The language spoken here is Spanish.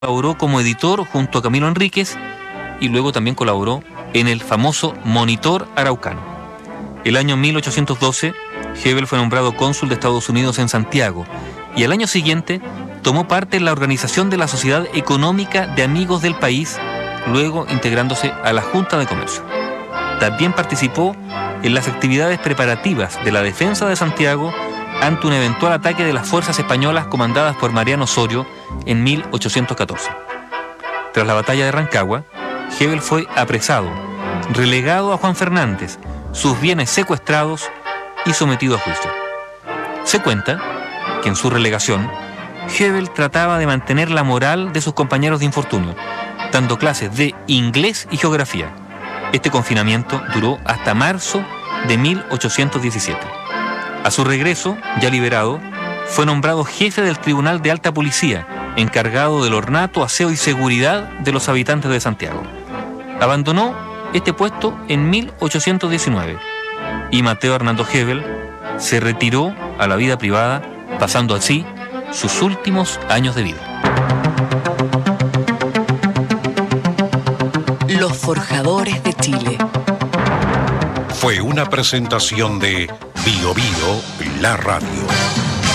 Colaboró como editor junto a Camilo Enríquez y luego también colaboró en el famoso Monitor Araucano. El año 1812, Hebel fue nombrado cónsul de Estados Unidos en Santiago y al año siguiente tomó parte en la organización de la Sociedad Económica de Amigos del País, luego integrándose a la Junta de Comercio. También participó en las actividades preparativas de la defensa de Santiago ante un eventual ataque de las fuerzas españolas comandadas por Mariano Osorio en 1814. Tras la batalla de Rancagua, Hebel fue apresado, relegado a Juan Fernández, sus bienes secuestrados y sometido a juicio. Se cuenta que en su relegación, Hebel trataba de mantener la moral de sus compañeros de infortunio, dando clases de inglés y geografía. Este confinamiento duró hasta marzo de 1817. A su regreso, ya liberado, fue nombrado jefe del Tribunal de Alta Policía, encargado del ornato, aseo y seguridad de los habitantes de Santiago. Abandonó este puesto en 1819 y Mateo Hernando Hebel se retiró a la vida privada, pasando así sus últimos años de vida. Los Forjadores de Chile. Fue una presentación de Bio Bio, la radio.